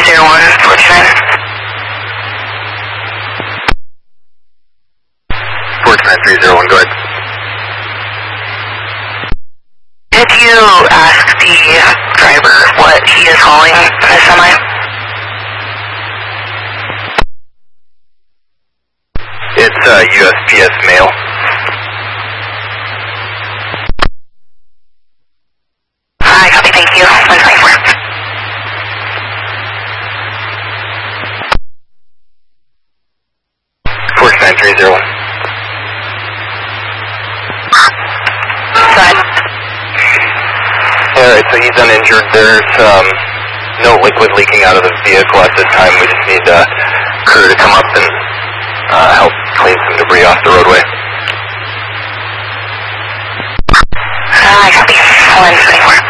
490301, go ahead. Did you ask the driver what he is hauling in a semi? It's USPS mail. Hi, copy, thank you. 124. Alright, so he's uninjured. There's no liquid leaking out of the vehicle at this time. We just need crew to come up and help clean some debris off the roadway. Hi, copy. 124.